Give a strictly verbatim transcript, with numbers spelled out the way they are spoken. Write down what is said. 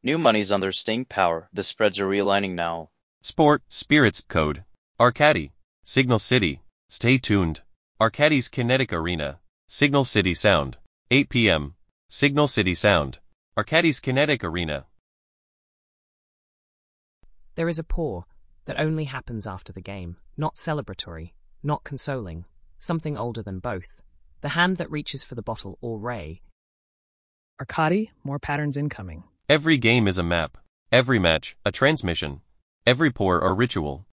New money's under staying power. The spreads are realigning now. Sport, Spirits, Code. Arcady. Signal City. Stay tuned. Arcady's Kinetic Arena. Signal City Sound. eight p m Signal City Sound. Arcady's Kinetic Arena. There is a pour that only happens after the game. Not celebratory, not consoling. Something older than both. The hand that reaches for the bottle or ray. Arcady, more patterns incoming. Every game is a map. Every match, a transmission. Every pour a ritual.